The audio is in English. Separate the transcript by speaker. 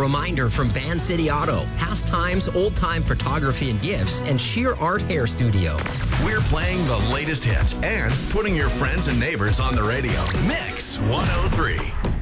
Speaker 1: reminder from Band City Auto, Pastimes, old-time photography and gifts, and Sheer Art Hair Studio.
Speaker 2: We're playing the latest hits and putting your friends and neighbors on the radio. Mix 103.